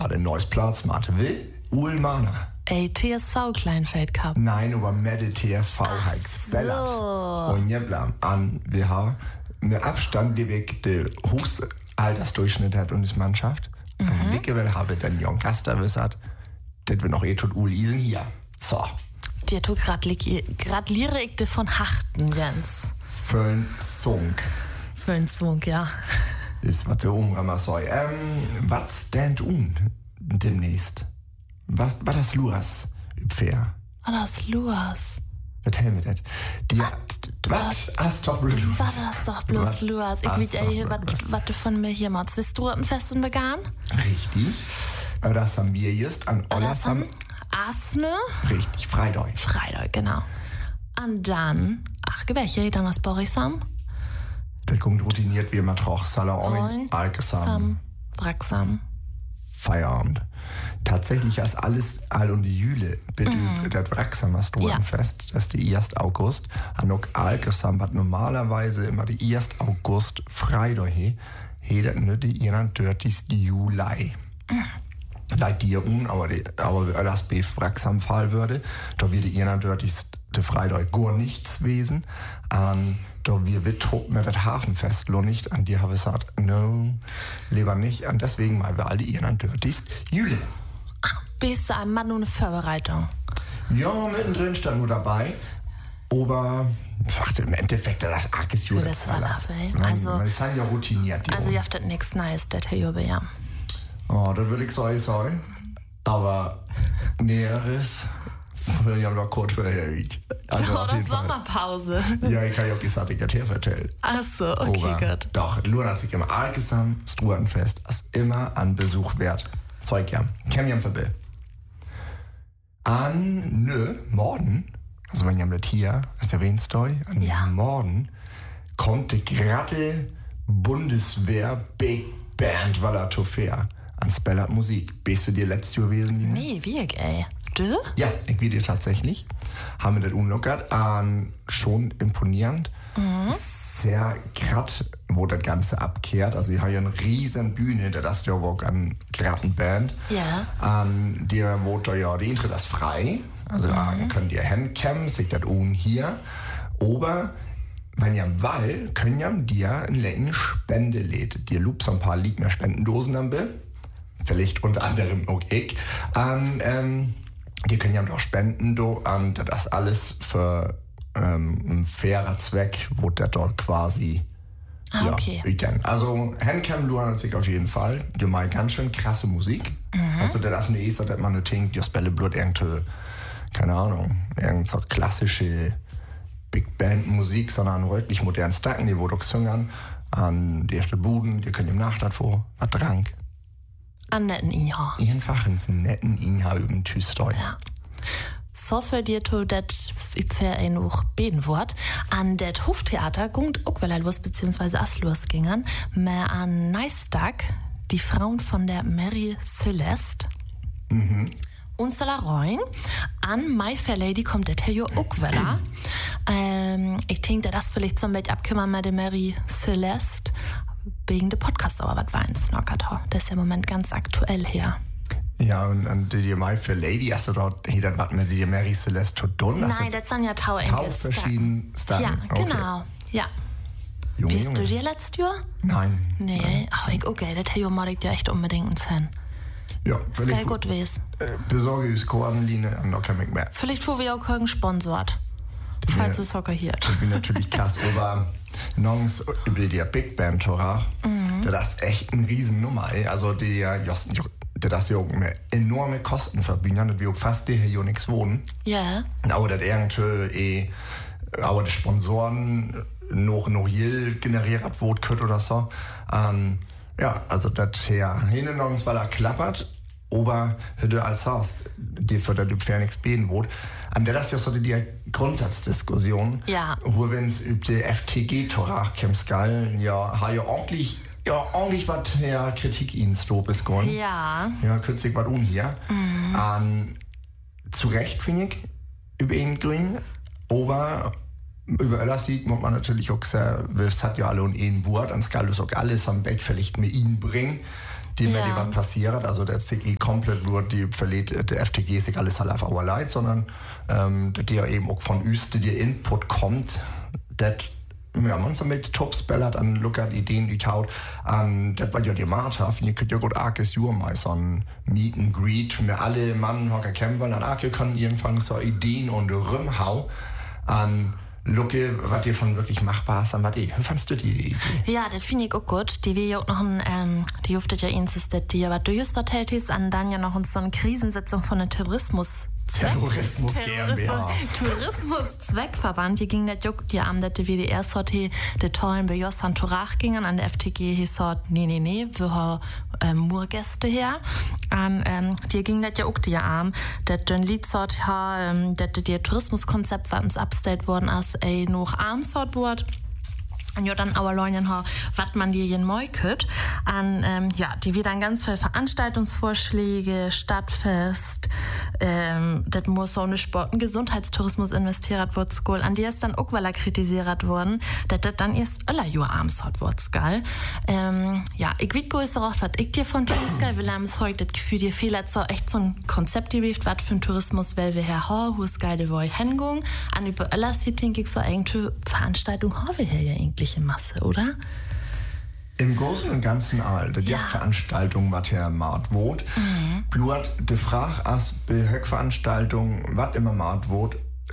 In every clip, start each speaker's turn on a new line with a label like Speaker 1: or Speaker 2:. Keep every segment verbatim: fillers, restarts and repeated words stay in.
Speaker 1: hat ein neues Platz, Mate will, Ulmana.
Speaker 2: Ey, T S V Kleinfeld Cup.
Speaker 1: Nein, aber Mette T S V
Speaker 2: Ach
Speaker 1: hat gespellert.
Speaker 2: so.
Speaker 1: Und jeblam an, wir haben einen Abstand, die wir den höchsten Altersdurchschnitt hat und die Mannschaft. Mhm. Und mittlerweile habe ich dann Jon Gaster gesagt, das wird noch eh tut Uli Isen hier. So.
Speaker 2: Dir tu gratuliere ich dir von Hachten, Jens.
Speaker 1: Für einen Song.
Speaker 2: Für einen Song, ja.
Speaker 1: Das was der Umrammer soll. Ähm, was stand un demnächst? Was war das Luas? Fair.
Speaker 2: Was das Luas?
Speaker 1: Erzähl mir das. Was hast doch bloß Luas?
Speaker 2: Was hast doch bloß Luas? Ich weiß ey, was du von mir hier machst. Ist du ein Fest und vegan?
Speaker 1: Richtig. Das haben wir just an Ollersam.
Speaker 2: Asne?
Speaker 1: Richtig, Freideu.
Speaker 2: Freideu, genau. Und dann, ach, gewäche, dann das Borisam.
Speaker 1: Der kommt routiniert wie immer Troch, Salaoin, Alkesam,
Speaker 2: Wracksam.
Speaker 1: Feierabend. Tatsächlich ist alles all und die Jüle, bitte, mm. das Wracksam hast du ja. Fest, das ist die erste August. Anok Alkesam hat normalerweise immer die erste August Freideu, he, das nicht die ihren dörtigst Juli. Mm. Leid dir un, aber, die, aber das B Wracksam Fall würde, da würde ihr natürlich der Freideu gar nichts wesen. Und da wir wird mir das Hafenfest lo nicht. An die habe ich gesagt, no, lieber nicht. Und deswegen mal wir alle ihr natürlich Jule.
Speaker 2: Bist du ein Mann ohne Vorbereitung?
Speaker 1: Ja, mittendrin stand nur dabei. Aber sagte im Endeffekt, das arg ist Jule.
Speaker 2: Das war dafür, also,
Speaker 1: wir sind ja routiniert.
Speaker 2: Also, ihr habt das nichts Neues, das Herr Jube, ja.
Speaker 1: Oh, das würde ich so sagen. Aber Näheres, wir haben doch kurz vorher erwähnt.
Speaker 2: Also oh, das Sommerpause.
Speaker 1: Ja, ich kann ja auch gesagt, ich das vertellt.
Speaker 2: Ach so, okay, gut.
Speaker 1: Doch, nur dass ich immer Alkesam, Struanfest, ist immer an Besuch wert. Zeug ja. Kämjam verbill. An, nö, morgen, also wenn ihr mit hier, ist der Wenstoi, an
Speaker 2: ja.
Speaker 1: morgen konnte gerade Bundeswehr Big Band Wallertofair an Spellert Musik. Bist du dir letztes Jahr gewesen?
Speaker 2: Nee, wie ich, ey. Du?
Speaker 1: Ja, ich will dir tatsächlich. Haben wir das unlockert. Ähm, schon imponierend. Mhm. Sehr grad, wo das Ganze abkehrt. Also ich habe ja eine riesen Bühne, das ist ja auch an graden Band.
Speaker 2: Ja.
Speaker 1: Ähm, dir wurde ja, die Intre das frei. Also mhm. könnt ihr hinkommen, sich das un hier. Aber wenn ihr am Wall, können ihr dir ein lecken Spende lädt. Dir loop so ein paar liegt mehr Spendendosen am Bill. Vielleicht unter anderem auch ich. Und, ähm, die können ja auch spenden, do, und das alles für ähm, einen fairer Zweck, wo der dort quasi.
Speaker 2: Ah,
Speaker 1: ja,
Speaker 2: okay.
Speaker 1: Also, Handcam Luan sich auf jeden Fall. Die mal ganz schön krasse Musik. Mhm. Also, das ist eine dass man nicht denkt, die Spelle Blut irgendwie, keine Ahnung, irgend so klassische Big Band Musik, sondern wirklich modernen Stacken, die wo doch singen. An die erste Buden, die können im Nachtat vor, was Trank.
Speaker 2: An netten Inha.
Speaker 1: Einfach einen netten Inha über den Tüstoi.
Speaker 2: Ja. So für dir to dat für ein noch Bedenwort. An det Hoftheater gungt auch weil los beziehungsweise as losgingern. Mehr an Neistag, die Frauen von der Mary Celeste.
Speaker 1: Mhm.
Speaker 2: Und Solaroin. An My Fair Lady kommt der Theo Uckweller. ähm, ich denke, das vielleicht zum Beispiel abkümmern mit der Mary Celeste. Wegen der Podcast, aber was war ein Snockertor? Das ist ja im Moment ganz aktuell hier.
Speaker 1: Ja, und, und die My Fair Lady, hast du dort, hier, das war mit die Mary Celeste Todon?
Speaker 2: Nein, das sind ja Tau-Engels.
Speaker 1: Tau verschieden Starten.
Speaker 2: Ja,
Speaker 1: okay.
Speaker 2: genau, ja.
Speaker 1: Junge,
Speaker 2: Bist
Speaker 1: Junge.
Speaker 2: du dir letztes Jahr?
Speaker 1: Nein.
Speaker 2: Nee, ach, ich, okay, das Theo mag ich dir echt unbedingt sein.
Speaker 1: Ja,
Speaker 2: das ist geil gut gewesen.
Speaker 1: Äh, besorge ich Koadeline und noch kein mehr.
Speaker 2: Vielleicht wo wir auch keinen sponsort. Falls du Soccer hier.
Speaker 1: Das bin natürlich krass, aber Nongs über die Big Band Torah, mhm. das ist echt eine Riesennummer, ey. Also die Josten, das ist ja auch eine enorme Kosten verbinden, das wir auch fast die hier nichts wohnen.
Speaker 2: Ja.
Speaker 1: Aber das irgendwie, aber die Sponsoren noch noch Jill generiert wurde könnt oder so. Ähm, ja, also das hier hin und weil er klappert, aber du als hast, die für das für nichts beten wird. Und das ist ja so die Grundsatzdiskussion.
Speaker 2: Ja.
Speaker 1: Wo wenn es über die F T G-Torach kämpft, ja, hat ja ordentlich, ja, ordentlich was her Kritik ihnen stop ist geworden.
Speaker 2: Ja.
Speaker 1: Ja, kürzlich was un hier. Mhm. Um, zu Recht, finde ich, über ihn grün. Aber über Öller sieht, muss man natürlich auch sagen, Wilfs hat ja alle und ihn Bord, an Skalus auch alles am Bett vielleicht mit ihnen bringen. die
Speaker 2: Ja.
Speaker 1: mir die was passiert, also der C G komplett nur, die verliert, der F T G ist nicht alles halt auf our Leid, sondern ähm, die ja eben auch von Üste, die Input kommt, das ja, man so mit Topspellert an Luckert Ideen, die taut, an das war ja die Martha, ihr könnt ja gut arkes Jurmai, so ein Meet and Greet, mir alle Mann, hocker kämpfen, an Arke können irgendwann so Ideen und Rümhau an Lucke, was ihr von wirklich machbar hast, was ihr, wie fandst du die Idee?
Speaker 2: Ja, das finde ich auch gut. Die wir ja auch noch ein, ähm, die juftet ja insistet, die ja was durchaus vertellt ist, an dann ja noch uns so eine Krisensitzung von der Terrorismus
Speaker 1: Terrorismus GmbH.
Speaker 2: Tourismus-Zweckverband, die ging das juck, die am der W D R-Sorte, der tollen bei Jossan Torach gingen, an der F T G hieß sort, nee, nee, nee, wir haben ähm, Murgäste her. An, ähm, die ging das ja auch die Arm, dass den Lied sort, ähm, dass der Tourismuskonzept, was uns abgestellt worden ist, ey, noch arm sort wird. Und ja, dann aber Leute, was man dir in Moikut an, ähm, ja, die wieder ganz viele Veranstaltungsvorschläge, Stadtfest, ähm, das muss so eine Sport- und Gesundheitstourismus investiert wird, School, an die ist dann auch weil kritisiert worden, dass das dann erst öller Jahr abends hat wird, Skal. Ähm, ja, ich weiß größer auch, was ich dir von dir, Skal, will haben heute das Gefühl, dir fehlt so echt so ein Konzept gewieft, was für ein Tourismus, weil wir her, ho, wo ist geil, der wohl hingung, an über öller sieht, denke ich, so eigentlich Veranstaltung haben wir hier ja eigentlich in Masse, oder?
Speaker 1: Im Großen und Ganzen all, die
Speaker 2: Ja.
Speaker 1: Veranstaltung, was hier Mart wohnt, mhm. blut die Frage als Behörveranstaltung, was immer Mart wohnt,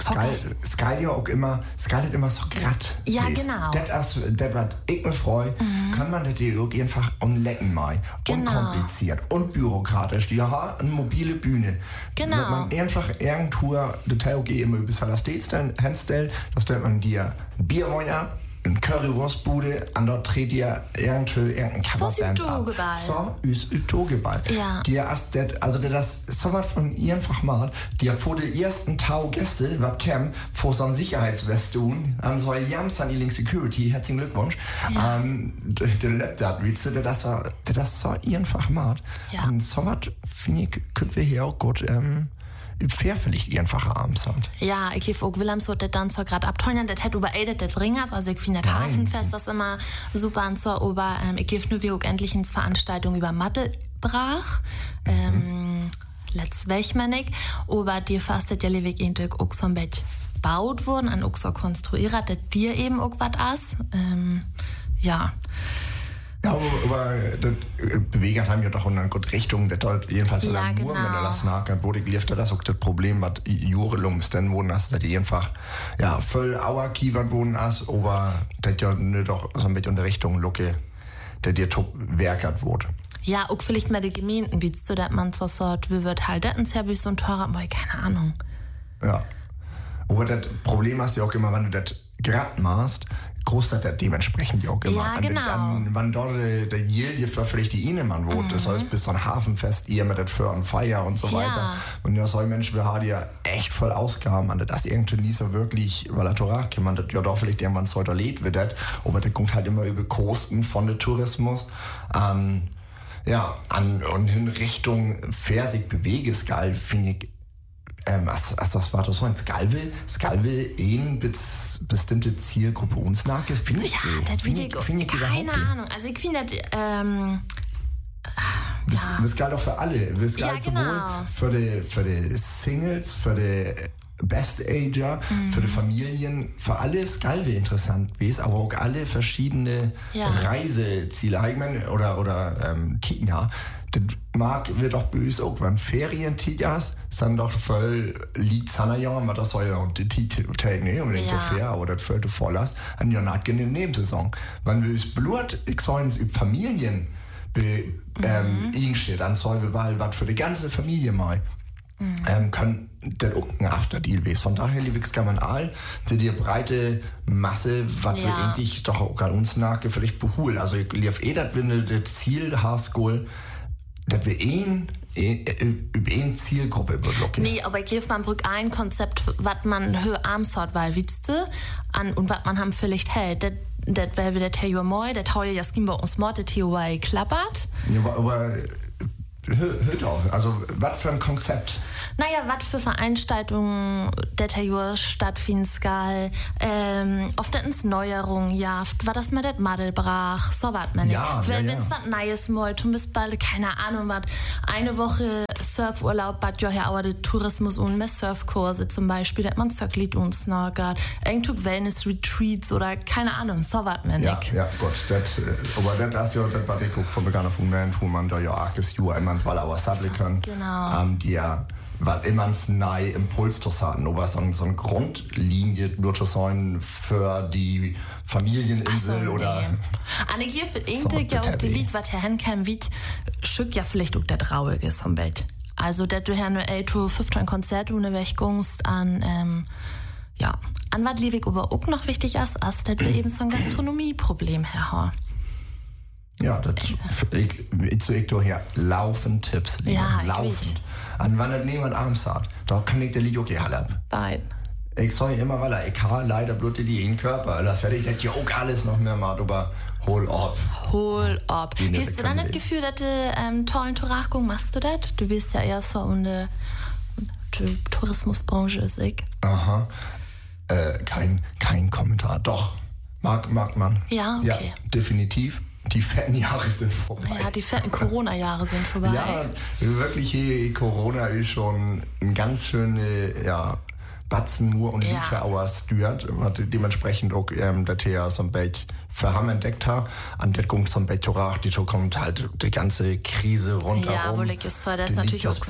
Speaker 1: es geht ja auch immer, es geht immer so grad.
Speaker 2: Ja,
Speaker 1: ist.
Speaker 2: genau.
Speaker 1: Das ist, das, was ich mir freue, mhm. kann man das auch einfach unlecken mal.
Speaker 2: Genau.
Speaker 1: Unkompliziert und bürokratisch. Die haben eine mobile Bühne.
Speaker 2: Genau.
Speaker 1: Wenn man einfach irgendwo die T O G immer über Salastates hinstellt, da stellt man dir ein Bierweiner, eine Currywurstbude, und dort dreht ihr irgendwo irgendein Coverband ab. So ist Utogeball.
Speaker 2: Ja.
Speaker 1: Die erst, das, also das ist so was von ihr einfach mal, die vor den ersten Tau Gäste, was kämen, vor so einem Sicherheitswest tun, an so ein Jams an die Link Security, herzlichen Glückwunsch.
Speaker 2: Ja.
Speaker 1: Ähm, der Laptop, weißt du, das war, das so einfach mal.
Speaker 2: Ja.
Speaker 1: Und so was, finde ich, können wir hier auch gut, ähm, fair vielleicht einfach abends hat.
Speaker 2: Ja, ich lief auch Willems wird das dann so gerade abteuern, das hätte über Edet des Ringers, also ich finde das Hafenfest das immer super und so, aber ähm, ich lief nur wie auch endlich ins Veranstaltung über Mattelbrach, mhm. ähm, letzt Welchmanig, aber dir fastet ja lewig in auch so ein Bett baut wurden, an auch so konstruiert, dass dir eben auch was ist, ähm, ja.
Speaker 1: Ja, aber, aber das bewegt haben ja doch in eine gute Richtung. Das dort jedenfalls
Speaker 2: ja,
Speaker 1: nur,
Speaker 2: genau.
Speaker 1: wenn er das nachgeht, wurde geliefert, das ist auch das Problem, was Jurelum ist, dann wurden das, dass die einfach, ja, voll Auer Kiewert wurden das, aber das ja nicht doch so ein bisschen in der Richtung Lucke, der dir top werkert wurde.
Speaker 2: Ja, auch vielleicht mal die Gemeinden, wie du, dass man so sagt, wie wird halt das ein Service und teurer, aber keine Ahnung.
Speaker 1: Ja. Aber das Problem hast du ja auch immer, wenn du das gerade machst, groß das dementsprechend ja auch immer.
Speaker 2: Ja, genau.
Speaker 1: An, an, wenn dort der, der Yield hier vielleicht die Inemann wohnt, mhm. das heißt, bis so ein Hafenfest, ihr mit das für und Feier und so
Speaker 2: ja.
Speaker 1: weiter. Und ja, so ein Mensch, wir haben ja echt voll Ausgaben, an das irgendwie nie so wirklich, weil er Torah kann man das ja doch vielleicht irgendwann so erlebt wird, das, aber das kommt halt immer über Kosten von dem Tourismus. Ähm, ja, an, und in Richtung fair sich bewege, ist geil, finde ich. Ähm, also, also was war das so? Skal will, Skal will eine bis, bestimmte Zielgruppe uns nach. Finde ich,
Speaker 2: ja, das
Speaker 1: find
Speaker 2: ich,
Speaker 1: ich, find ich
Speaker 2: keine Ahnung. Also ich finde das, ähm,
Speaker 1: das ja. ist geil auch für alle. Das ist geil
Speaker 2: ja,
Speaker 1: sowohl
Speaker 2: genau.
Speaker 1: für die, für die Singles, für die Best-Ager, mhm. für die Familien, für alle ist geil wie interessant, wie es aber auch alle verschiedene
Speaker 2: ja.
Speaker 1: Reiseziele, ich meine, oder, oder ähm, Tina. Das mag wir doch böse auch, wenn Ferien-Tigas sind doch voll liegt seiner Jahr, aber das soll ja auch die Tag nicht unbedingt so fair, aber das fällt voll las an der Nacht in der Nebensaison. Wenn wir es Blut, ich soll es über Familien be, ähm, mhm. steht, dann soll wir mal was für die ganze Familie mal. Mhm. Ähm, kann das auch ein Afterdeal gewesen. Von daher, liebes kann man all die breite Masse, was ja. wir eigentlich doch auch an uns nach vielleicht beholen. Also ich lief eh, dass wir das Ziel Haarskohl, dass wir ihn über eine Zielgruppe blockieren.
Speaker 2: Nee, aber ich gebe mal ein Konzept, was man höher abends hat, weil, weißt du, an, und was man haben vielleicht hält. Das, das wäre wieder der Theo Moi, der Tau ja skin bei uns Mord, der Theo klappert.
Speaker 1: Ja, aber, aber hört auch. Also, was für ein Konzept?
Speaker 2: Naja, was für Veranstaltungen der Jahr stattfinden skal, ähm, oft ins Neuerungen jaft, war das mal das Madelbrach, so was man
Speaker 1: ja,
Speaker 2: nicht. Wenn
Speaker 1: ja, ja.
Speaker 2: es was Neues mal, zum Beispiel, keine Ahnung, was, eine Woche Surfurlaub, bad ja ja auch der Tourismus und mehr Surfkurse zum Beispiel, dass man Zöcklied und Snorgert, irgendwo Wellness-Retreats oder keine Ahnung, so was man
Speaker 1: ja,
Speaker 2: nicht.
Speaker 1: Ja, Gott, das, aber das ist ja, das war die Guck von Begann auf Moment, wo man da ja arges Jura immer ins Wallauer Sable können.
Speaker 2: Genau.
Speaker 1: Ähm, die ja, weil immer ein neuen Impuls zu haben, aber so, so eine Grundlinie nur zu sein für die Familieninsel
Speaker 2: so,
Speaker 1: oder.
Speaker 2: Nee. Anne hier für Intik ja auch die Lied, was Herr Henkem wie schück ja vielleicht auch der Traurige vom Bett. Also, dass du Herr nur elf fünfzehn Konzerte ohne Wegungst an, ähm, ja, an was Liebig aber auch noch wichtig ist, ist, dass wir eben so ein Gastronomieproblem haben.
Speaker 1: Ja, das ich, ich, ich doch hier laufend Tipps liegen.
Speaker 2: Ja,
Speaker 1: laufend. An wann das niemand abends hat, da kann ich der Lied auch halb.
Speaker 2: Nein.
Speaker 1: Ich sage immer, weil ich habe leider blutet die in den Körper. Das hätte ich das ja auch alles noch mehr mal, aber hol ab.
Speaker 2: Hol ab. Hast du dann das Gefühl, dass du ähm, tollen Tourachgung machst du das? Du bist ja eher so in der Tourismusbranche ist ich.
Speaker 1: Aha. Äh, kein, kein Kommentar. Doch. Mag, mag man.
Speaker 2: Ja, okay.
Speaker 1: Ja, definitiv. Die fetten Jahre sind vorbei.
Speaker 2: Ja, die fetten Corona-Jahre sind vorbei.
Speaker 1: Ja, wirklich hier Corona ist schon ein ganz schöne, ja, Batzen nur und
Speaker 2: ja.
Speaker 1: Liter Auer stört. Dementsprechend auch ähm, der Thea so ein bisschen verham entdeckt hat. An der Gung zum Bettorach, die kommt halt die ganze Krise rundherum.
Speaker 2: Ja, wohl ich ist zwar, das ist natürlich auch so.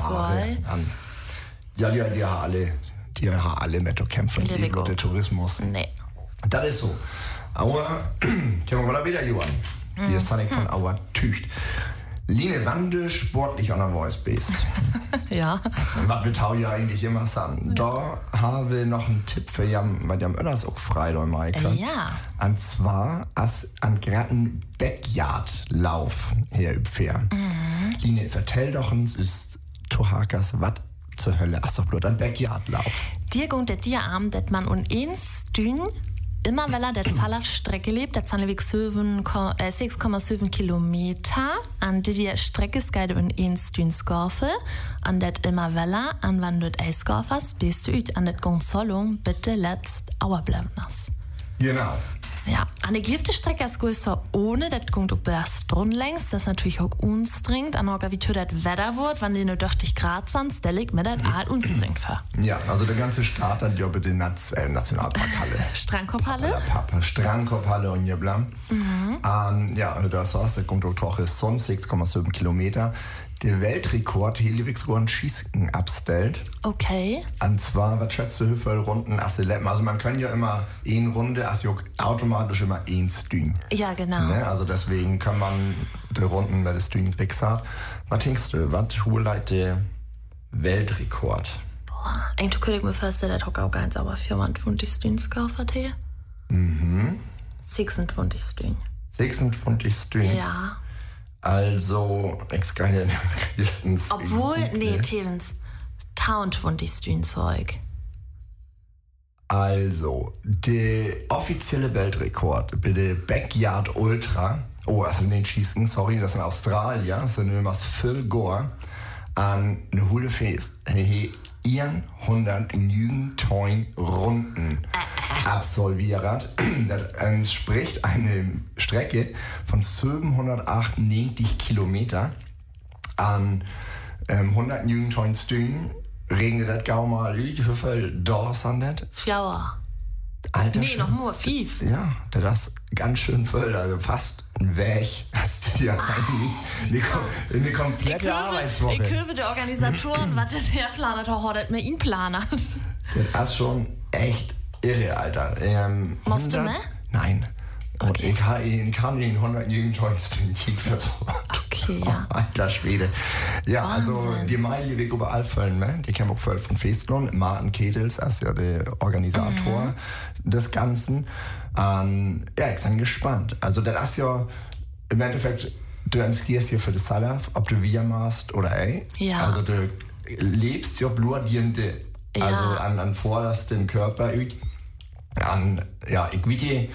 Speaker 1: Ja, die, die haben alle, die haben alle mit kämpfen gegen den Tourismus.
Speaker 2: Nee.
Speaker 1: Das ist so. Aber, können wir mal wieder, Johann. Die ist Sonic von Auer Tücht. Line, wann du sportlich an der Voice bist.
Speaker 2: Ja.
Speaker 1: Und was wir tau ja eigentlich immer sagen. Da habe ich noch einen Tipp für jam, weil die haben önners auch frei, da Maike.
Speaker 2: Ja.
Speaker 1: Und zwar als an graden Backyard-Lauf hier übfair. Mhm. Line, vertell doch uns, ist Tohakas, was zur Hölle? Ach doch, bloß ein Backyard-Lauf.
Speaker 2: Dir gungt der dir Abend, dass man und eins dünn immer weil er der Zahl Strecke lebt, der Zahnweg sechs Komma sieben Kilometer, an die die Strecke ist geide und eins dünn Skorfe, an det immer weller, an wann du eis Skorfers, bist du üt, an det Gonzolung, bitte letzt Auer bleiben nass.
Speaker 1: Genau.
Speaker 2: Ja, an der geliebte Strecke ist größer ohne, das kommt auch erst drin längs, das ist natürlich auch unstringt, an der wie das Wetter wird, wenn die nur dreißig Grad sind, stelle ich mir das all unstringt vor.
Speaker 1: Ja, also der ganze Staat hat ja bitte Naz- äh, Nationalparkhalle.
Speaker 2: Strandkorbhalle?
Speaker 1: Strandkorbhalle und hier blam. Mhm. Und ja, das heißt, der kommt auch doch ist sonst sechs Komma sieben Kilometer. Der Weltrekord hier Liebigsruhen Schießen abstellt.
Speaker 2: Okay.
Speaker 1: Und zwar, was schätzt du, wie viele Runden hast du leppen? Also man kann ja immer eine Runde, also automatisch immer ein Stüng.
Speaker 2: Ja, genau.
Speaker 1: Ne? Also deswegen kann man die Runden, weil das Stüng nix hat. Was denkst du, was holt der Weltrekord?
Speaker 2: Boah, eigentlich könnte ich mir vorstellen, dass auch ganz aber vierundzwanzig Stüng gekauft hat hier.
Speaker 1: Mhm.
Speaker 2: sechsundzwanzig Stüng.
Speaker 1: sechsundzwanzig Stüng?
Speaker 2: Ja.
Speaker 1: Also, ich kann ja höchstens.
Speaker 2: Obwohl, nee, Tevens, zweiundzwanzig Stüng Zeug.
Speaker 1: Also, der offizielle Weltrekord bei der Backyard Ultra, oh, also in den Schießen, sorry, das ist in Australien, das sind immer Phil Gore, an eine Hule Fest, hundert Newton Runden absolviert. Das entspricht einer Strecke von siebenhundertachtundneunzig Kilometer an ähm, hundert Newton Stücken. Regnet das gau mal, wie viel da sind das?
Speaker 2: Vier.
Speaker 1: Alter,
Speaker 2: nee, noch nur fünf.
Speaker 1: Ja, das ist ganz schön voll, also fast ein Weg. Hast du dir in die, die komplette
Speaker 2: ich
Speaker 1: Arbeitswoche.
Speaker 2: Ich höre die Organisatoren, was der planet, hat mir ihn planet.
Speaker 1: Das ist schon echt irre, Alter. Ähm,
Speaker 2: Machst du, ne?
Speaker 1: Nein. Und
Speaker 2: okay.
Speaker 1: ich kann ich kann den hundert Newton für so.
Speaker 2: Okay, ja.
Speaker 1: Alter Schwede. Ja, Wahnsinn. Also die Meile, die wir überall füllen, ne? Die kennen auch voll von Festlon. Martin Ketels, als ja der Organisator mhm. des Ganzen. Ähm, ja, ich bin gespannt. Also das ist ja im Endeffekt, du riskierst hier für das Salaf, ob du wir machst oder ey.
Speaker 2: Ja.
Speaker 1: Also du lebst ja nur dir, also ja. an, an vordersten Körper, an, ja, ich weiß,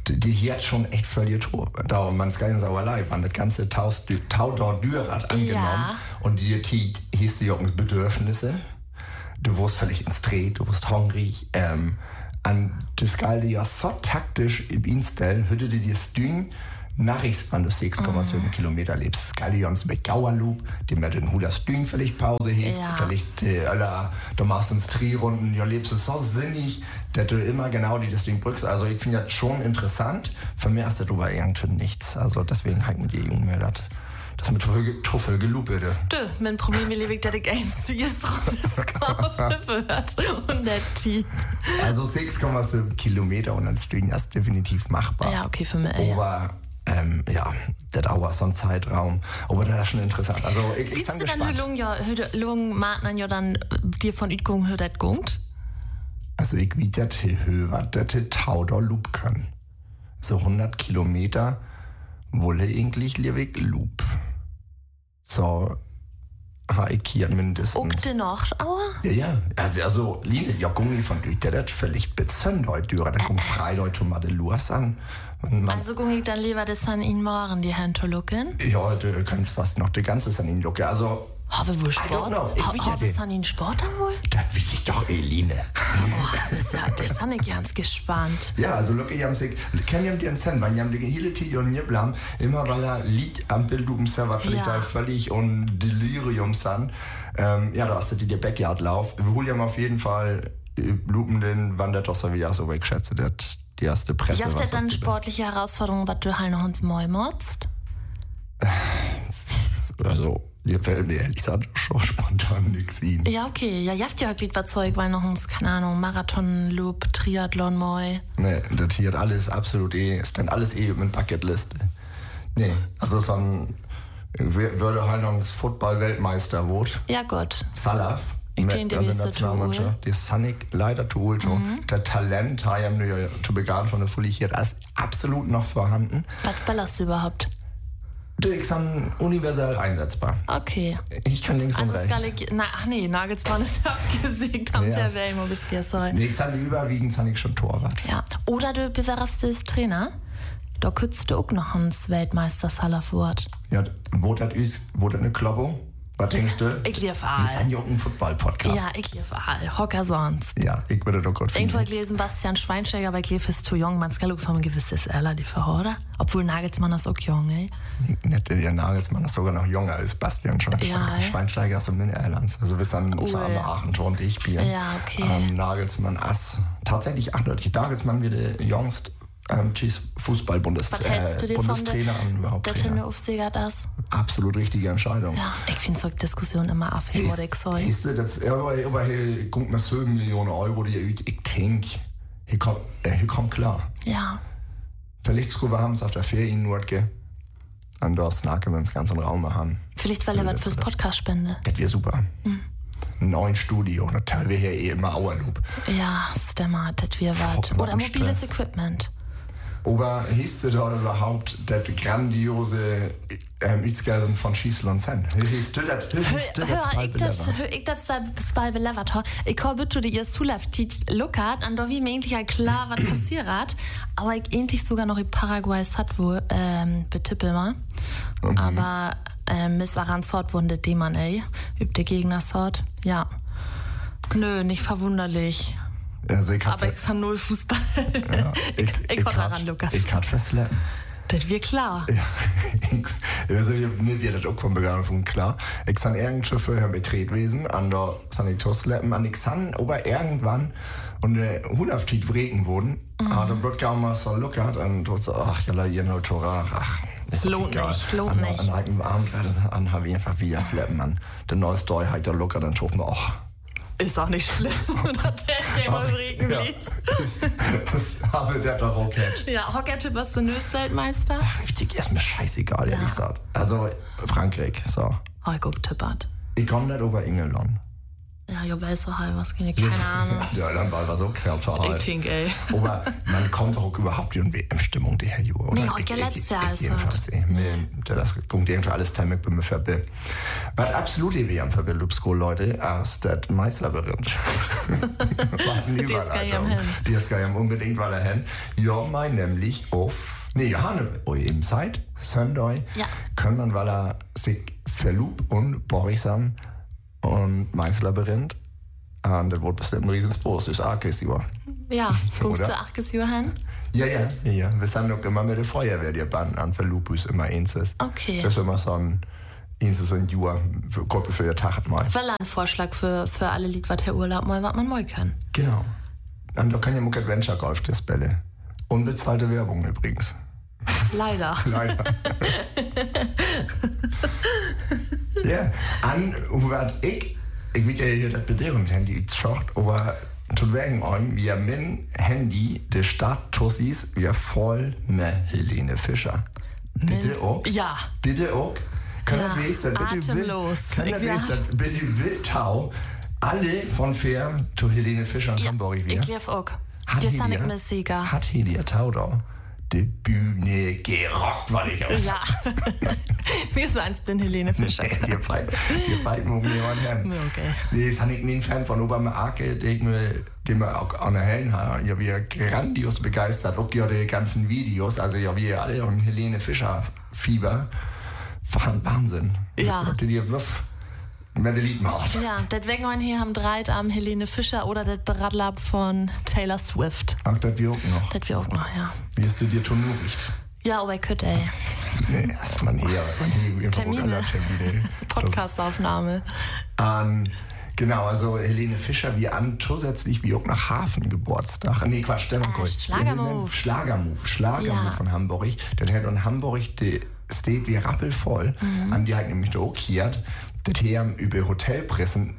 Speaker 1: die, die hier hat schon echt völlig Tor. Da man es gar nicht sauer leid, man das ganze Tau dort Dürrad angenommen
Speaker 2: Ja.
Speaker 1: und die, die hieß die Jungs Bedürfnisse. Du wirst völlig ins Dreh, du wirst hungrig. Ähm, an das Geile ja so taktisch im Instellen, hörte dir das Ding Nachricht, wenn du sechs Komma sieben Kilometer lebst. Das Geile ja uns mit Gauerloop, dem wir den Hudas Ding vielleicht Pause hieß,
Speaker 2: Ja.
Speaker 1: vielleicht äh, alla, du machst uns Drehrunden, ja lebst es so sinnig, dass du immer genau die das Ding brückst. Also ich finde das schon interessant. Für mich ist das aber irgendwie nichts. Also deswegen halt mit die Jungen meldet. Das mit Truffel gelupet.
Speaker 2: Du, mein Problem ist, dass ich eins zu erst gekauft wird und der Tiet.
Speaker 1: Also sechs Komma sieben Kilometer und dann Stück ist definitiv machbar.
Speaker 2: Ja, okay, für mich. Ja.
Speaker 1: Aber ähm, ja, das dauert so ein Zeitraum. Aber das ist schon interessant. Also ich, ich
Speaker 2: Wie
Speaker 1: bin
Speaker 2: du dann
Speaker 1: gespannt.
Speaker 2: Lung ja, Lung Martin ja dann dir von Üdgung hört das gungt?
Speaker 1: Also ich wie das höher, dass das Tauder Loop kann. So hundert Kilometer wolle eigentlich liebig Loop. So, ha ich hier mindestens.
Speaker 2: Uckte noch, aua?
Speaker 1: Ja, ja. Also, also Line, ja, Gungi von Lüter, das völlig bezönd heute. Da kommt Freileute mal de Lurs an. Und man,
Speaker 2: Also gung ich dann lieber das an ihn morgen die Hand zu lucken?
Speaker 1: ja, du kannst fast noch die ganze an ihn lucken. Also,
Speaker 2: Habe wohl Sport?
Speaker 1: know. Ich weiß ja
Speaker 2: Habe es
Speaker 1: nicht.
Speaker 2: an ihn Sport dann wohl?
Speaker 1: das weiß ich doch, Eline.
Speaker 2: Oh, das ist ja, das ist ich ganz gespannt.
Speaker 1: Ja, also Lucky, ich habe sich, kann ich dir einen Cent, weil ich habe die hele Tid und mir blam, immer weil er liegt am Bildungsserver vielleicht
Speaker 2: Ja.
Speaker 1: ja. völlig und Delirium san. Ähm, ja, da hast du die der Backyard-Lauf. Wir holen ja mal auf jeden Fall äh, Lupen, den wandert doch so wie das, aber ich schätze, der hat die erste Presse.
Speaker 2: Ich hab
Speaker 1: was
Speaker 2: das dann
Speaker 1: abgibt.
Speaker 2: sportliche Herausforderung, was du halt noch ins Mäu motzt?
Speaker 1: Also, dir fällt mir ehrlich gesagt schon spontan nichts ein.
Speaker 2: Ja, okay. Ja, ihr habt ja halt was Zeug, weil noch uns, keine Ahnung, Marathon, Loop, Triathlon, Mäu.
Speaker 1: Nee, das hier hat alles absolut eh, ist dann alles eh mit Bucketliste. Nee, also so ein, würde halt noch das Football-Weltmeister wurde.
Speaker 2: Ja, Gott.
Speaker 1: Salaf.
Speaker 2: Ich
Speaker 1: mit
Speaker 2: denke,
Speaker 1: an
Speaker 2: der
Speaker 1: der
Speaker 2: ist der
Speaker 1: Nationalmannschaft. Die Sonic leider zu holen. Mhm. Der Talent, ha, ja, zu begann von der Folie hier, ist absolut noch vorhanden.
Speaker 2: Was ballerst du überhaupt?
Speaker 1: Du ist dann universell einsetzbar.
Speaker 2: Okay.
Speaker 1: Ich kann links
Speaker 2: Also,
Speaker 1: und
Speaker 2: es
Speaker 1: rechts.
Speaker 2: na, ach nee, Nagelsmann ist abgesägt, haben
Speaker 1: Ja,
Speaker 2: ja
Speaker 1: es-
Speaker 2: Wellen, bis gestern.
Speaker 1: Nee, ich sage überwiegend Sonic schon Torwart.
Speaker 2: Ja. Oder du bewerfst als Trainer. Da könntest du auch noch ins Weltmeister Salafwort.
Speaker 1: Ja, wo das ist, wo das eine Kloppo? Was denkst du?
Speaker 2: Ich lief
Speaker 1: Wir sind
Speaker 2: all.
Speaker 1: ja auch ein Football-Podcast.
Speaker 2: Ja, ich lief all. Hocker sonst.
Speaker 1: Ja, ich würde doch gut
Speaker 2: Irgendwo
Speaker 1: finden.
Speaker 2: gelesen, Bastian Schweinsteiger, aber ich lief ist zu jung. Man kann auch so ein gewisses Alter, die verhorde. Obwohl Nagelsmann ist auch jung, ey.
Speaker 1: Nicht der Nagelsmann ist sogar noch jünger als Bastian Schweinsteiger.
Speaker 2: Ja, ey.
Speaker 1: Schweinsteiger ist um den Erlands. Also wir sind
Speaker 2: Ui.
Speaker 1: so am Aachen und ich spielen.
Speaker 2: Ja, okay.
Speaker 1: Ähm, Nagelsmann Ass. Tatsächlich eindeutig. Nagelsmann wird der jüngst ähm, Fußball-Bundestrainer
Speaker 2: Was hältst du dir von der,
Speaker 1: Bundestrainer an überhaupt.
Speaker 2: der
Speaker 1: Trainer.
Speaker 2: Tennisaufseher das?
Speaker 1: Absolut richtige Entscheidung.
Speaker 2: Ja, ich finde so Diskussion immer aufheben, oder ich soll.
Speaker 1: Ist das, aber, aber hier kommt mir sieben Millionen Euro, die ich, ich denke, hier kommt, äh, hier kommt klar.
Speaker 2: Ja.
Speaker 1: Vielleicht drüber haben es auf der Ferien nur gegeben. Und da snacken wir uns ganz im Raum machen.
Speaker 2: Vielleicht, weil er was fürs Podcast spende.
Speaker 1: Das wäre super.
Speaker 2: Mhm.
Speaker 1: Ein neues Studio, da teilen wir hier eh immer Auerloop.
Speaker 2: Ja, Stemmer, das wir was.
Speaker 1: immer
Speaker 2: Oder
Speaker 1: im
Speaker 2: mobiles
Speaker 1: Stress.
Speaker 2: Equipment.
Speaker 1: Aber hieß du da überhaupt das grandiose ähm, Itzgelsen von Schießel und Zen? Hieß du das hieß du das
Speaker 2: Hör, ich das, hör, ich das bei belevert habe. Ich habe bitte die erste Zulauf-Tiet lockert, und da wie mir eigentlich klar, was passiert hat. Aber ich endlich sogar noch in Paraguay hat, wo, ähm, betippel mal.
Speaker 1: Mhm.
Speaker 2: Aber, ähm, Miss Aranzort wunde die man, ey. Übt der Gegner Sort. Ja. Nö, nicht verwunderlich.
Speaker 1: Also ich
Speaker 2: Aber
Speaker 1: hab,
Speaker 2: ich kann null Fußball.
Speaker 1: ja,
Speaker 2: ich ich, ich kann
Speaker 1: hab-
Speaker 2: daran, Lukas.
Speaker 1: Ich kann verslappen.
Speaker 2: Das wird klar.
Speaker 1: Ja, also mir wird das auch von Begabung klar. Ich kann irgendwann vorher mit Tretwesen, an der Sanitoslappen, an ich kann aber irgendwann und der Hulaftit wregen wurden,
Speaker 2: Mhm.
Speaker 1: aber der wird gar mal so lockert und dort so, ach, ja, ihr nur Torah, ach, ist doch
Speaker 2: Lohnt
Speaker 1: egal.
Speaker 2: nicht, lohnt
Speaker 1: an,
Speaker 2: nicht.
Speaker 1: An einem Abend an habe ich einfach wie das Slappen, Mann. Der neues Doi halt der locker, dann tut mir auch.
Speaker 2: Ist auch nicht schlimm. dass der immer Regen
Speaker 1: Ja,
Speaker 2: blieb.
Speaker 1: das, das habe der doch Rocket.
Speaker 2: Ja, Hockey-Tipp, was du Nös-Weltmeister?
Speaker 1: Richtig, ist mir scheißegal, ehrlich
Speaker 2: Ja.
Speaker 1: gesagt. Also, Frankreich, so.
Speaker 2: Oh, ich guck Tippert.
Speaker 1: Ich komme nicht über Engelon.
Speaker 2: Ja, ja, ja, weiß so halb was, keine Ahnung.
Speaker 1: Ja, dann war so kürzer halt.
Speaker 2: Ich denke, ey.
Speaker 1: Aber man kommt doch überhaupt nicht in W M-Stimmung, die Herr Juh, oder?
Speaker 2: Nee, heute letztes Jahr ist
Speaker 1: es. Das kommt irgendwie alles Time bei mir vorbei. Was absolut die W M vorbei, Lupsko, Leute, ist das Maislabyrinth.
Speaker 2: Die ist geil am Hin.
Speaker 1: Die ist geil am unbedingt war der Hin. Ja, mein nämlich auf... Nee, Johanne, oh, eben Zeit, Sunday,
Speaker 2: ja.
Speaker 1: Kann man, weil er sich verlobt und Borisam und Maislabyrinth. Und das wird bestimmt ein Riesenspost, das ist Arkes Jahr.
Speaker 2: Ja, guckst du Arkes Jahr hin?
Speaker 1: Ja, ja, ja, ja. Wir sind doch immer mit der Feuerwehr, die Band an Verlupus immer eins ist.
Speaker 2: Okay.
Speaker 1: Das ist immer so ein, eins ist so ein Jahr, für Gruppe für den Tag mal.
Speaker 2: Weil ein Vorschlag für, für alle liegt, was der Urlaub mal, was man mal kann.
Speaker 1: Genau. Und da kann ja mal Adventure Golf das Bälle. Unbezahlte Werbung übrigens.
Speaker 2: Leider.
Speaker 1: Leider. Ja, an, was ich, ich will ja hier das Bedienungshandy schaut, aber zu wegen an, wie mein Handy, der Status wie voll mit Helene Fischer. Bitte
Speaker 2: Min,
Speaker 1: auch?
Speaker 2: Ja.
Speaker 1: Bitte auch? Kann
Speaker 2: ja,
Speaker 1: das wissen? Bitte
Speaker 2: atemlos.
Speaker 1: Kann das wissen? Bitte will Tau alle von Fair zu Helene Fischer in
Speaker 2: ja,
Speaker 1: Hamburg wieder?
Speaker 2: Ich lief auch.
Speaker 1: Hat
Speaker 2: das ist nicht messiger.
Speaker 1: Hat Helene Tau da die Bühne gerockt, weil ich aus.
Speaker 2: Ja. Wir seins bin Helene Fischer.
Speaker 1: Nee, wir fighten, wir fighten um jemanden her.
Speaker 2: Okay.
Speaker 1: Nee, das habe ich nicht Fan von Obama Arke, den wir auch an der Hellen haben. Ja, wir grandios begeistert. Auch ja die ganzen Videos, also ja, wir alle und Helene Fischer Fieber. Wahnsinn.
Speaker 2: Ja.
Speaker 1: Die dir wirf. Wenn der Lied macht.
Speaker 2: Ja, das Weggein hier haben drei am Helene Fischer oder das Beradlab von Taylor Swift.
Speaker 1: Ach, das wir auch noch.
Speaker 2: Das wir auch noch, ja.
Speaker 1: Wie hast du dir tun nicht?
Speaker 2: Ja, aber ich könnte, ey.
Speaker 1: Nee, das ist man hier. Man hier
Speaker 2: Termine. Termine. Podcastaufnahme.
Speaker 1: Ähm, genau, also Helene Fischer, wie an zusätzlich wie auch nach Hafengeburtstag. Nee, Quatsch, stell mal kurz.
Speaker 2: Schlagermove.
Speaker 1: Schlagermove. Schlagermove ja. Von Hamburg. Das hat in Hamburg die steht wie rappelvoll. Mhm. An die hat nämlich da auch hier. Das haben über Hotelpressen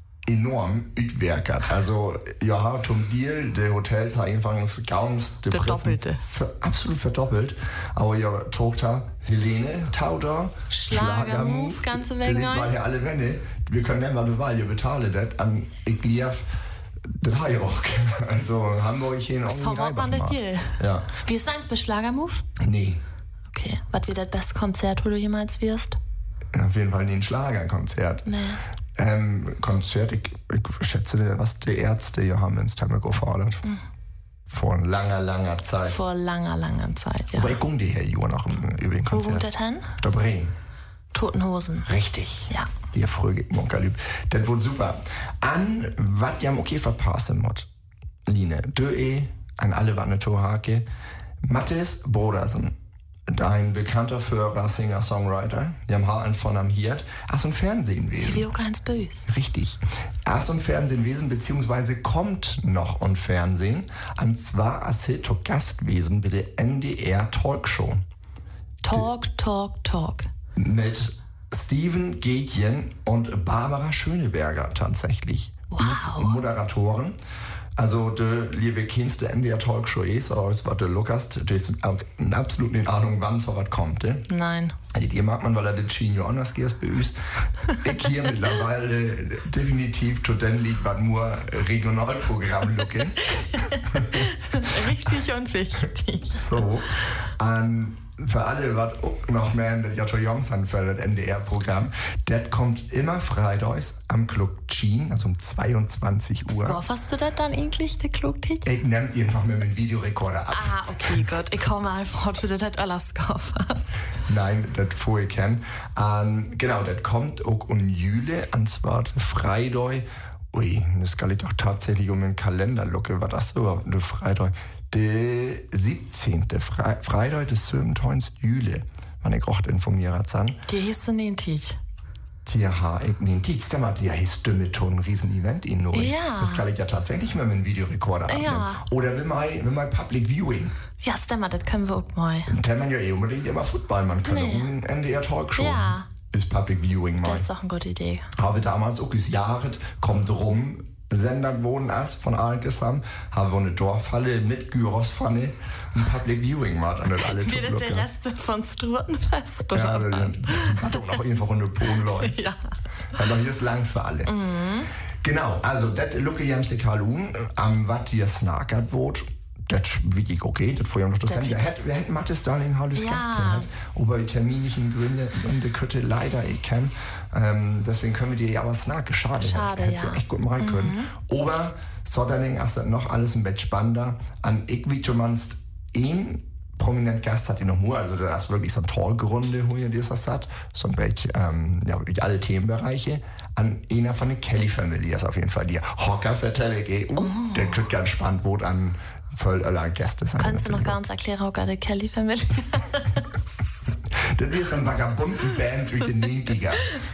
Speaker 1: enorm utwerkert. Also, ja, zum Deal, der Hotel hat einfach ganz die
Speaker 2: der Doppelte.
Speaker 1: Für, absolut verdoppelt. Aber ja, Tochter Helene, Tauder,
Speaker 2: Schlagermove, ganze Wege.
Speaker 1: Weil ja alle Wände, wir können nicht mal bewahren, ihr bezahlt das an Igliaf, das habe ich auch. Also, Hamburg hier in
Speaker 2: Ordnung. So macht man das hier.
Speaker 1: Ja.
Speaker 2: Wie ist deins bei Schlagermove?
Speaker 1: Nee.
Speaker 2: Okay, was wird das beste Konzert, wo du jemals wirst?
Speaker 1: Auf jeden Fall nie ein Schlagerkonzert.
Speaker 2: Nee.
Speaker 1: Ähm, Konzert, ich, ich schätze, was die Ärzte hier haben ins Temmelko gefordert. Mhm. Vor langer, langer Zeit.
Speaker 2: Vor langer, langer Zeit, ja.
Speaker 1: Aber ich gunge die Herr Juhr noch über den Konzert.
Speaker 2: Wo kommt das hin?
Speaker 1: Der Bremen.
Speaker 2: Toten Hosen.
Speaker 1: Richtig.
Speaker 2: Ja.
Speaker 1: Die Fröge Monkalüb. Das wird super. An, was ja okay verpassen muss. Line, Döe, an alle Wanne Torhake. Mathis Brodersen. Ein bekannter Führer, Singer, Songwriter. Die haben Haar eins von am Hirt. Ach, so ein Fernsehenwesen.
Speaker 2: Wie auch ganz böse.
Speaker 1: Richtig. Ach, so ein Fernsehenwesen, beziehungsweise kommt noch ein Fernsehen. Und zwar als Hilto Gastwesen bei der N D R Talkshow.
Speaker 2: Talk, Die, Talk, Talk.
Speaker 1: Mit Steven Gätjen und Barbara Schöneberger tatsächlich.
Speaker 2: Wow.
Speaker 1: Als Moderatoren. Also, die liebe Kind der N D R Talkshow ist, aber es war der Lukas, der ist absolut nicht Ahnung, wann so was kommt. Eh?
Speaker 2: Nein.
Speaker 1: Also, die mag man, weil er den Senior anders geht bei uns. Ich hier mittlerweile definitiv zu den Lied, was nur Regionalprogramm looken.
Speaker 2: Richtig und wichtig.
Speaker 1: So. Um, für alle, was auch noch mehr in der J J Johnson für das N D R-Programm, das kommt immer freitags am Club Jean, also um zweiundzwanzig Uhr.
Speaker 2: Skaffst du das dann eigentlich, der Club-Tick?
Speaker 1: Ich nehme einfach mit dem Videorekorder ab.
Speaker 2: Ah, okay, Gott. Ich komme mal vor, du das alles skaffst.
Speaker 1: Nein, das vorher kennen. Um, genau, das kommt auch um Jule, und zwar Freitag. Ui, das kann ich doch tatsächlich um den Kalender lucken. Was das überhaupt, eine Freitag? Der siebzehnte Fre- Freitag des siebenundzwanzigsten Juli, wenn ich auch informiert habe.
Speaker 2: Die hieß du nicht Tiet.
Speaker 1: Die ha, ich nicht Tiet, der hat ja hieß mit so ein Riesen-Event in Neu.
Speaker 2: Ja.
Speaker 1: Das kann ich ja tatsächlich mit einem Videorekorder abnehmen.
Speaker 2: Ja.
Speaker 1: Oder mit meinem mein Public Viewing.
Speaker 2: Ja, stimmt, das können wir auch mal.
Speaker 1: Und dann man ja eh unbedingt immer Football, man könnte
Speaker 2: Nee.
Speaker 1: um N D R Talkshow.
Speaker 2: Ja.
Speaker 1: Ist Public Viewing mal.
Speaker 2: Das ist doch eine gute Idee.
Speaker 1: Habe damals auch gesagt, kommt rum, Sender wohnen erst von Algesam, habe eine Dorfhalle mit Gyrospfanne ein Public Viewing gemacht an alle
Speaker 2: Wie denn der Reste von Strutenfest, oder?
Speaker 1: Ja, wir hat doch noch einfach eine Bohnenleute.
Speaker 2: Ja.
Speaker 1: Aber hier ist lang für alle.
Speaker 2: Mhm.
Speaker 1: Genau, also das Lucke Jamsik Halun, am wat dir snackert wird, das wirklich okay, das vorher noch das Handy. Wir hätten Mathis Darling Halus
Speaker 2: Ja.
Speaker 1: Gäste halt, aber terminlichen Gründe, Gründe könnte leider ich kennen. Ähm, deswegen können wir dir ja was snacken. Schade,
Speaker 2: Schade,
Speaker 1: hätte
Speaker 2: ja.
Speaker 1: wir echt gut machen können. Mhm. Aber Sodderling hast du noch alles ein Bett spannender. An ich wie du meinst, ein prominent Gast hat ihn noch nur, also das ist wirklich so ein Talkrunde, wo ihr das hat, so ein Bett, ähm, ja, wirklich alle Themenbereiche. An einer von der Kelly-Familie ist auf jeden Fall die Hocker vertelle ich, uh, oh. Der kriegt ganz spannend, wo an voll alle Gäste sind.
Speaker 2: Kannst du noch ganz erklären, Hocker der Kelly-Familie?
Speaker 1: Das ist so ein vagabunden Band durch den neunziger.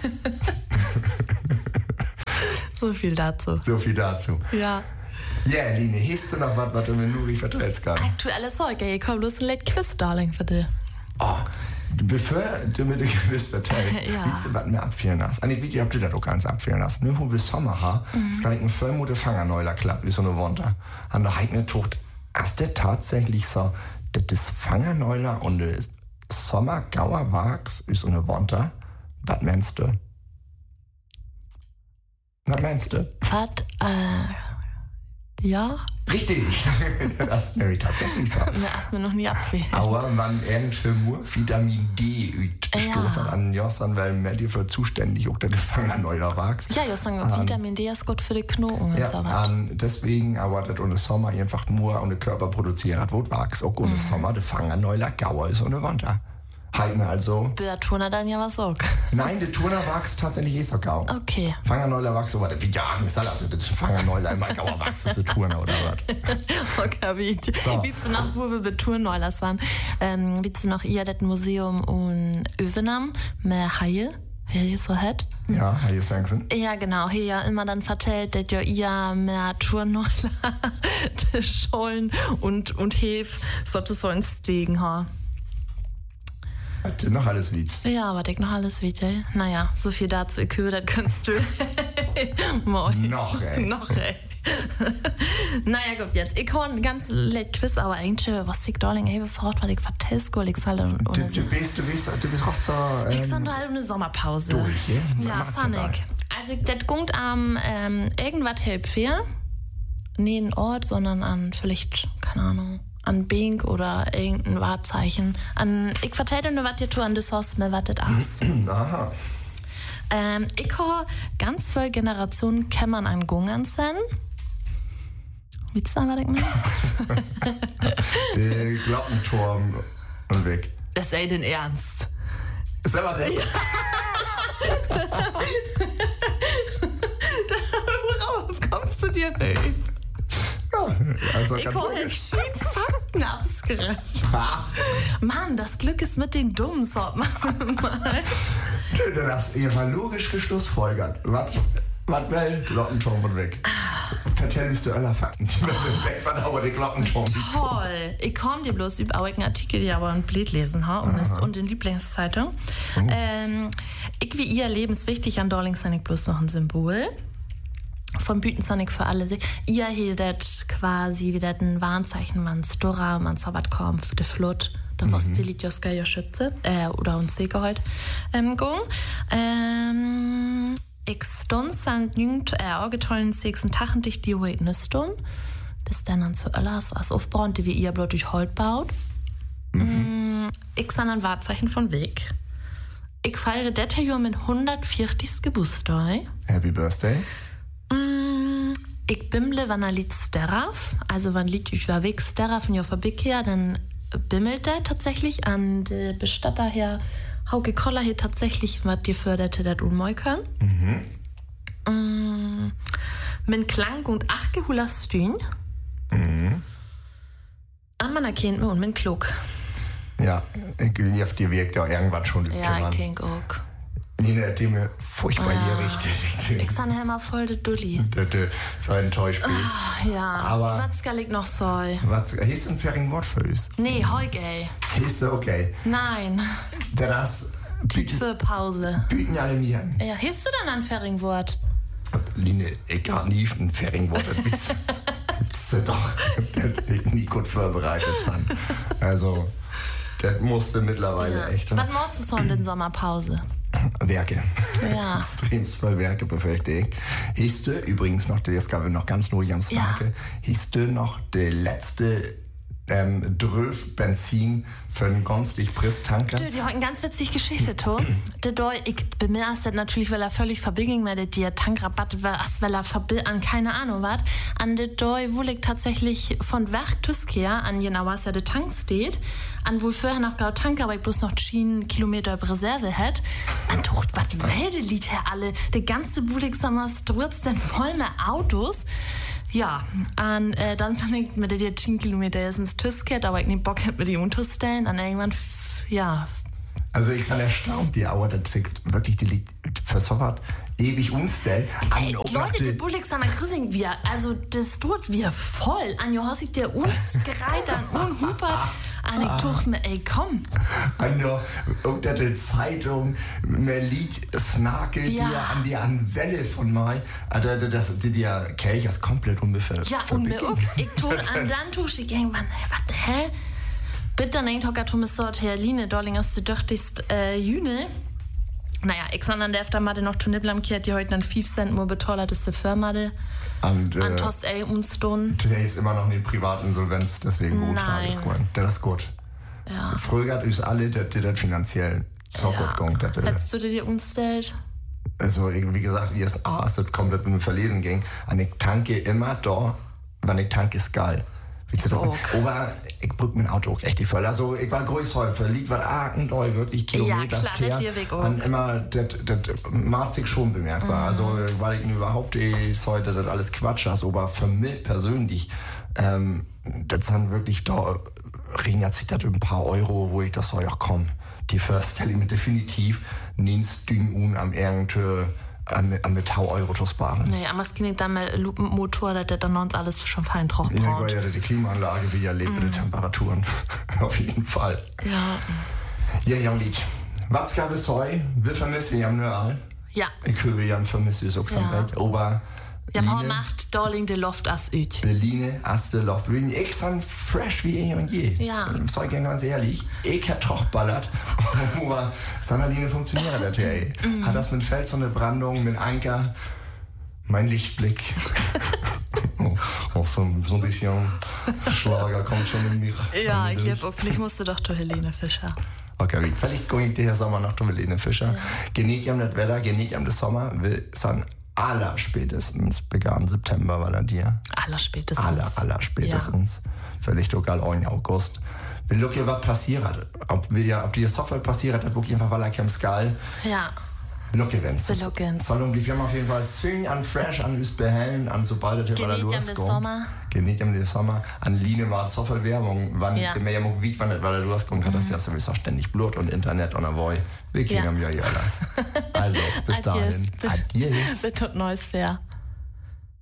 Speaker 2: So viel dazu.
Speaker 1: So viel dazu.
Speaker 2: Ja.
Speaker 1: Ja, yeah, Line, hast du noch was, was du mir nur nicht vertellst kannst?
Speaker 2: Aktuelles Zeug, ich komm bloß ein Late Quiz, Darling, für dich.
Speaker 1: Oh, bevor du mir das Quiz vertellst,
Speaker 2: Ja.
Speaker 1: willst du was mir abfehlen hast? An die Video habt ihr das auch ganz abfehlen lassen. Nur wo wir Sommer haben, das kann ich mir voll mit der Fangerneuler klappt, wie so eine Wunter. An der Heikne Tucht, ist der tatsächlich so, dass das Fangerneuler und das Sommergauer Wachs ist so eine Wunter? Was meinst du? Was meinst du?
Speaker 2: Was? Äh, ja?
Speaker 1: Richtig, das ist nämlich tatsächlich so.
Speaker 2: Mir hast mir noch nie abfehlen.
Speaker 1: Aber man irgendwie nur Vitamin D stoßen
Speaker 2: Ja.
Speaker 1: an Jossan, weil mehr dafür zuständig auch der Gefangenneuler wachs.
Speaker 2: Ja, ich sagen, um, Vitamin D ist gut für die Knochen und
Speaker 1: Ja,
Speaker 2: so was.
Speaker 1: um, deswegen aber das ohne Sommer einfach nur ohne Körper produziert, wo wachs. Auch ohne mhm. Sommer, der Fangerneuler Gauer ist ohne Wander. Halten also.
Speaker 2: Der Turner dann ja was auch.
Speaker 1: Nein, der Turner wachs tatsächlich ist auch Gau.
Speaker 2: Okay.
Speaker 1: Fangerneuler wachs, aber wie ja, Salat, das Fangerneuler immer Gauer wachs ist der Turner oder was?
Speaker 2: Okay, wie,
Speaker 1: So.
Speaker 2: wie du noch, wo wir bei Turneuler sind, ähm, wie du noch ihr das Museum in Övenam mit Haie, hier so hat.
Speaker 1: Ja, hier Sanksen.
Speaker 2: Ja, genau, hier ja immer dann vertellt, dass ja ihr mehr Turneuler, die Schollen und, und Hef, sollte so ins Stegen haben.
Speaker 1: Hat dir noch alles lieb.
Speaker 2: Ja, aber denk noch alles wieder. Naja, so viel dazu. Ich höre, das kannst du. Moin.
Speaker 1: Noch, ey.
Speaker 2: Noch, ey. Naja, gut, jetzt. Ich habe ein ganz late Quiz, aber eigentlich, was ich Darling, ey, was hat, weil ich vertest, weil ich halt
Speaker 1: Du, du bist, du bist, du bist auch zur, ähm,
Speaker 2: ich sag halt eine Sommerpause.
Speaker 1: durch, ja?
Speaker 2: Ja,
Speaker 1: Mach
Speaker 2: Sonic. Also, das kommt am ähm, irgendwas halb fair. Nee, ein Ort, sondern an vielleicht, keine Ahnung, an Bink oder irgendein Wahrzeichen. An, ich vertelle dir, was dir an das Haus, mir was das ist.
Speaker 1: Aha.
Speaker 2: Ähm, ich habe ganz viele Generationen kämmern an Gungern sein. Willst du sagen, was ich meine?
Speaker 1: Der Glockenturm und weg.
Speaker 2: Das sei denn Ernst.
Speaker 1: Ist aber der.
Speaker 2: Worauf kommst du dir nicht?
Speaker 1: Ja, also
Speaker 2: Ich
Speaker 1: ganz
Speaker 2: habe
Speaker 1: logisch.
Speaker 2: entschieden Fakten abgegriffen. Mann, das Glück ist mit den Dummen, sagt man mal.
Speaker 1: Du hast irgendwann logisch geschlussfolgert. Was? Was will? Glockenturm und weg. Vertellst du alle Fakten, die wir sind weg von aber der Glockenturm.
Speaker 2: Toll. Ich komme dir bloß über einen Artikel, die aber ein Blät lesen ha, und, ist, und in Lieblingszeitung. Mhm. Ähm, ich wie ihr Leben ist wichtig, an Darling sind ich bloß noch ein Symbol. Vom Bütensonic für alle. Ihr hättet quasi wieder ein Warnzeichen, man Stora, man so was kommt für die Flut. Da war es die Litjoska ja Schütze, äh, oder uns Sege heute, ähm, gehen. Ähm, ich stund sind jüngt, äh, augetollen sechsten Tachen dich die heute nicht stund. Das dann an zu Öllers, als aufbrannte wie ihr bloß durch Holt baut. Mhm. Ich san ein Wahrzeichen von Weg. Ich feiere das Jahr mit hundertvierzigsten Geburtstag.
Speaker 1: Happy Birthday.
Speaker 2: Ich bimmle, wenn er Lied steraf, also wenn Lied über Weg steraf und ja verbicke, dann bimmelt er tatsächlich an den Bestatter her, Hauke Koller hier tatsächlich, was dir förderte, das unmoikern. Mhm. Mm, mit Klang und Achgehuler Stün. Mhm. An meiner Kind und mit Klug.
Speaker 1: Ja, ich auf dir wirkt ja irgendwann schon.
Speaker 2: Ja, ich denke auch.
Speaker 1: Nina hat die mir furchtbar
Speaker 2: Ah,
Speaker 1: hier richtig.
Speaker 2: Ich sah immer voll der Dulli.
Speaker 1: So ein Täuschspiel.
Speaker 2: Ah, ja,
Speaker 1: Aber
Speaker 2: was kann ich noch so?
Speaker 1: Was, hast du ein fertigen Wort für uns?
Speaker 2: Nee, heug, ey.
Speaker 1: Ist du okay?
Speaker 2: Nein.
Speaker 1: Das
Speaker 2: Bieten für Pause.
Speaker 1: Bieten alle mir an.
Speaker 2: Ja, hast du dann ein Ferringwort?
Speaker 1: Line, ich kann nie ein Ferringwort. Das ist doch ich nie gut vorbereitet sein. Also, das musste mittlerweile
Speaker 2: Ja.
Speaker 1: echt.
Speaker 2: Was machst du so in der Sommerpause?
Speaker 1: Werke.
Speaker 2: Ja.
Speaker 1: Extremst voll Werke, befürchte ich. Hieß du, übrigens noch, das gab noch ganz neu am Snake, ja. Hieß du noch der letzte ähm, Dröf Benzin für einen günstig Preis-Tanker?
Speaker 2: Du, die hat eine ganz witzige Geschichte, to. Der Doi, ich bemerke das natürlich, weil er völlig verbillig mit der Tankrabatt war, weil er verbillig an keine Ahnung was. An der Doi, wo ich tatsächlich von Werk Tüskehr an genau was der Tank steht, an wo vorher noch gar Tanker, aber ich bloß noch zehn Kilometer Reserve hätte. An Tucht, was Wälde liegt her alle. Der ganze Bulig Sommer strutzt denn voll mit Autos. Ja, und äh, dann sind ich mit der zehn Kilometer ins Tüsket, aber ich nicht Bock hätte, mit ihm umzustellen. Und irgendwann, f- ja.
Speaker 1: Also ich bin erstaunt, die Auer, das ist wirklich, die liegt versoffert, ewig umstellen.
Speaker 2: Ey, Leute, die Bullix an der Grüßing, wir, also das tut wir voll. An Johossig, der uns gereiht, an unhupert. An ich tuch mir, ey, komm.
Speaker 1: An der, unter der Zeitung, mir liegt Snake,
Speaker 2: Ja.
Speaker 1: die an die an Welle von Mai, also das, die, die Kelch ist komplett unbefällt.
Speaker 2: Ja, und mir auch. Ich tue, an dann tue ich irgendwann, ey, was, hä? Bitte, dann denkt auch, Thomas Sort, Herr Line, Dorling, hast du döchtigst, äh, Jüne. Naja, ich sondern der öfter mal noch zu nibbeln, die heute dann fünf Cent nur betollerteste Firma, de.
Speaker 1: Und, äh,
Speaker 2: An Tost, ey, und Stone.
Speaker 1: Der ist immer noch in Privatinsolvenz, deswegen beurteilt es gut. Der ist gut.
Speaker 2: Ja.
Speaker 1: Früher ist alle, der das finanziell so
Speaker 2: Ja.
Speaker 1: gut gegangen. der-
Speaker 2: Hättest du dir die umgestellt?
Speaker 1: Also, wie gesagt, I S A ist das komplett mit mir verlesen ging. Und ich tanke immer da, wenn ich tanke, ist geil. Wie zu
Speaker 2: Auch.
Speaker 1: Aber ich brück mein Auto auch echt die voll. Also, ich war Großhäufer, liegt was Aachen, da wirklich Kilometer.
Speaker 2: Ja, klar, der Vierweg auch.
Speaker 1: Und immer, das, das macht sich schon bemerkbar.
Speaker 2: Mhm.
Speaker 1: Also, weil ich überhaupt die heute das alles Quatsch ist, aber für mich persönlich, ähm, das sind wirklich da, ringert sich das ein paar Euro, wo ich das soll, ja komm, die First stelle ich mir definitiv nichts Ding un am irgende an, an mit Tau Euro zu sparen.
Speaker 2: Nee, aber es ging dann mal Lupenmotor, der dann uns alles schon fein drauf
Speaker 1: Ja,
Speaker 2: braucht.
Speaker 1: weil ja die Klimaanlage, wie ja lebt mit den Temperaturen. Auf jeden Fall.
Speaker 2: Ja.
Speaker 1: Ja, Janglied. Was gab es heute? Wir vermissen ja nur.
Speaker 2: Ja.
Speaker 1: Ich höre ja vermissen es auch
Speaker 2: Ja.
Speaker 1: weg. Aber
Speaker 2: Wir haben macht Darling de Loft as üt.
Speaker 1: Berlin, Aste, Loft, Berlin. Ich san fresh wie eh und je.
Speaker 2: Ja.
Speaker 1: Sag ich ganz ehrlich. Ich hab doch ballert. Aber Sanderline funktioniert das ja, ey. Hat das mit Fels und eine Brandung, mit Anker. Mein Lichtblick. oh, auch so, so ein bisschen Schlager kommt schon in mich.
Speaker 2: Ja,
Speaker 1: in
Speaker 2: ich
Speaker 1: mich.
Speaker 2: glaube, vielleicht musst du doch zur Helene Fischer.
Speaker 1: Okay, vielleicht gehe ich diesen Sommer noch zu Helene Fischer. Ja. Genießt ihr das Wetter, genießt ihr das Sommer. Wir sind aller spätestens begann September, weil er dir.
Speaker 2: Aller spätestens.
Speaker 1: Aller, aller spätestens. Ja. Vielleicht sogar auch im August. Wenn du was passiert, ob wir, ob die Software passiert hat, wirklich einfach, weil er kein Skal.
Speaker 2: Ja.
Speaker 1: Locke wenn's.
Speaker 2: Belockens.
Speaker 1: Soll um die Firma auf jeden Fall singen, an fresh, an uns behellen, an sobald der Tipp
Speaker 2: Genießt
Speaker 1: losgeht.
Speaker 2: am Sommer.
Speaker 1: Genießt am den Sommer. An Line war Software-Werbung, wann
Speaker 2: Ja.
Speaker 1: der mehr ja wie wann weil er loskommt, hat das ja sowieso ständig Blut und Internet und der Boy. Wir kriegen
Speaker 2: Ja.
Speaker 1: ja ja alles. Also, bis
Speaker 2: Adies.
Speaker 1: dahin.
Speaker 2: Bis-
Speaker 1: Adies.
Speaker 2: Wird tot Neues wär.